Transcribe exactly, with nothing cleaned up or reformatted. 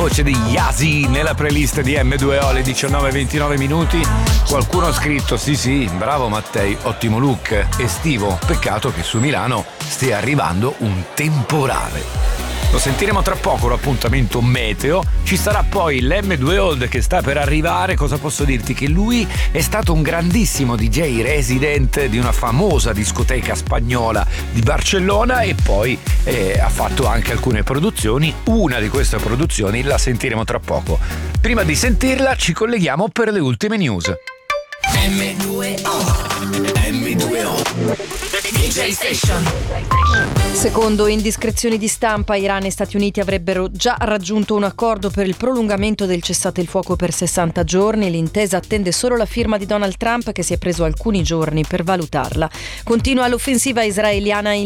voce di Yazi nella playlist di emme due o alle diciannove e ventinove minuti. Qualcuno ha scritto: sì sì, bravo Mattei, ottimo look estivo, peccato che su Milano stia arrivando un temporale. Lo sentiremo tra poco, l'appuntamento meteo. Ci sarà poi l'emme due Old che sta per arrivare. Cosa posso dirti? Che lui è stato un grandissimo di jay resident di una famosa discoteca spagnola di Barcellona e poi eh, ha fatto anche alcune produzioni. Una di queste produzioni la sentiremo tra poco. Prima di sentirla ci colleghiamo per le ultime news. emme due o emme due o D J Station. Secondo indiscrezioni di stampa, Iran e Stati Uniti avrebbero già raggiunto un accordo per il prolungamento del cessate il fuoco per sessanta giorni. L'intesa attende solo la firma di Donald Trump, che si è preso alcuni giorni per valutarla. Continua l'offensiva israeliana in